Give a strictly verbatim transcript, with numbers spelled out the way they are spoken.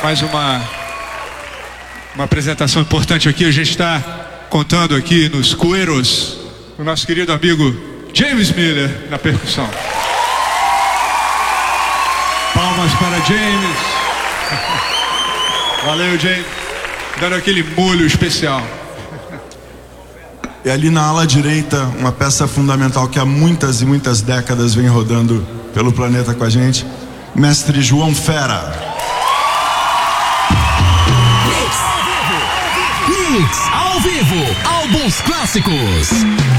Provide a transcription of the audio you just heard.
mais uma, uma apresentação importante aqui. A gente está contando aqui nos cueros o nosso querido amigo James Miller na percussão. Palmas para James. Valeu, James. Dando aquele molho especial. E ali na ala direita, uma peça fundamental que há muitas e muitas décadas vem rodando pelo planeta com a gente, mestre João Fera. Mix ao vivo, álbuns clássicos.